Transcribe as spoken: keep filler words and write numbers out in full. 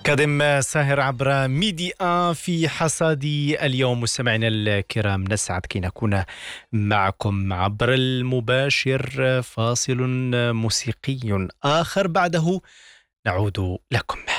كادم ساهر عبر ميديا في حصادي اليوم. مستمعينا الكرام، نسعد كي نكون معكم عبر المباشر. فاصل موسيقي آخر بعده نعود لكم.